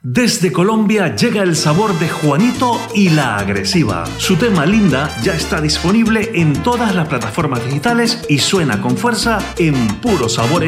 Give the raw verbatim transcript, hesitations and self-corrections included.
Desde Colombia llega el sabor de Juanito y la Agresiva. Su tema Linda ya está disponible en todas las plataformas digitales y suena con fuerza en Puro Sabor